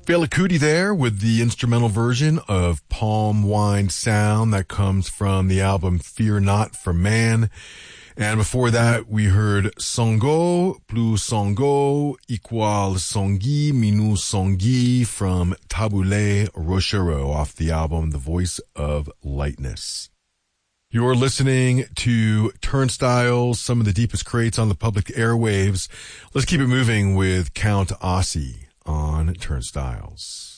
Fela Kuti there with the instrumental version of Palm Wine Sound that comes from the album Fear Not for Man. And before that, we heard Songo plus Songo igual Songi minus Songi from Tabule Rochereau off the album The Voice of Lightness. You're listening to Turnstiles, some of the deepest crates on the public airwaves. Let's keep it moving with Count Ossie on Turnstiles.